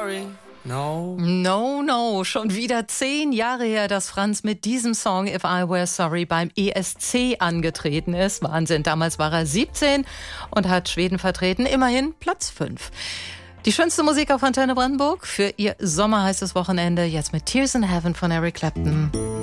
No. No, no, schon wieder 10 Jahre her, dass Franz mit diesem Song If I Were Sorry beim ESC angetreten ist. Wahnsinn, damals war er 17 und hat Schweden vertreten, immerhin Platz 5. Die schönste Musik auf Antenne Brandenburg für Ihr sommerheißes Wochenende, jetzt mit Tears in Heaven von Eric Clapton.